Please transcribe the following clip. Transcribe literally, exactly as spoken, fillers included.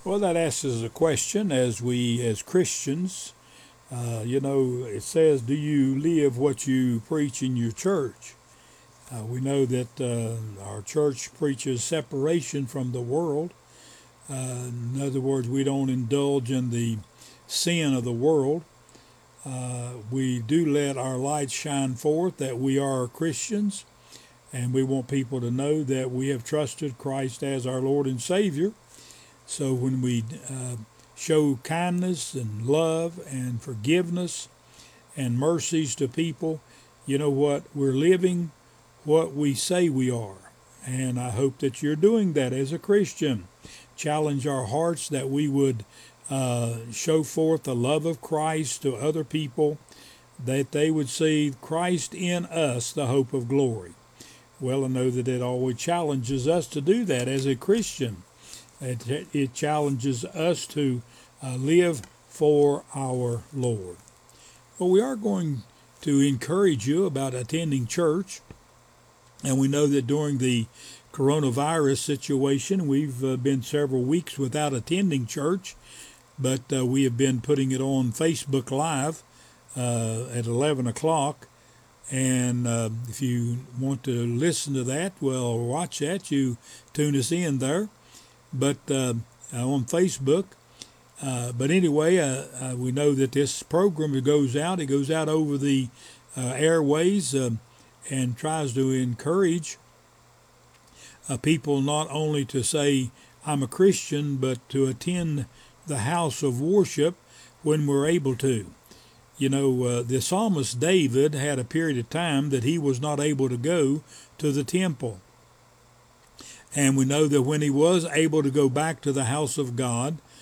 Well, that asks us a question as we, as Christians, uh, you know, it says, do you live what you preach in your church? Uh, we know that uh, our church preaches separation from the world. Uh, in other words, we don't indulge in the sin of the world. Uh, we do let our light shine forth that we are Christians, and we want people to know that we have trusted Christ as our Lord and Savior. So when we uh, show kindness and love and forgiveness and mercies to people, you know what? We're living what we say we are. And I hope that you're doing that as a Christian. Challenge our hearts that we would uh, show forth the love of Christ to other people, that they would see Christ in us, the hope of glory. Well, I know that it always challenges us to do that as a Christian. It, it challenges us to uh, live for our Lord. Well, we are going to encourage you about attending church. And we know that during the coronavirus situation, we've uh, been several weeks without attending church, but uh, we have been putting it on Facebook Live uh, at eleven o'clock. And uh, if you want to listen to that, well, watch that. You tune us in there. But uh, on Facebook. Uh, but anyway, uh, uh, we know that this program goes out. It goes out over the uh, airways uh, and tries to encourage uh, people not only to say, I'm a Christian, but to attend the house of worship when we're able to. You know, uh, the psalmist David had a period of time that he was not able to go to the temple. And we know that when he was able to go back to the house of God,